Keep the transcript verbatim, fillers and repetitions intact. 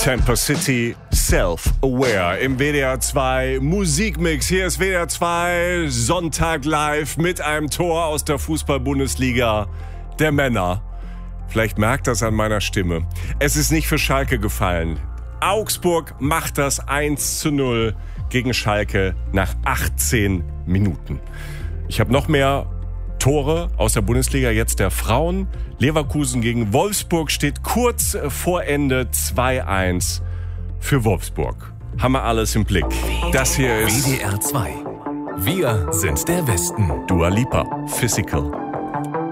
Temper City, Self-Aware im W D R zwei Musikmix. Hier ist W D R zwei Sonntag live mit einem Tor aus der Fußball-Bundesliga der Männer. Vielleicht merkt das an meiner Stimme. Es ist nicht für Schalke gefallen. Augsburg macht das eins zu null gegen Schalke nach achtzehn Minuten. Ich habe noch mehr Tore aus der Bundesliga, jetzt der Frauen. Leverkusen gegen Wolfsburg steht kurz vor Ende zwei eins für Wolfsburg. Haben wir alles im Blick. Das hier ist W D R zwei. Wir sind der Westen. Dua Lipa, Physical.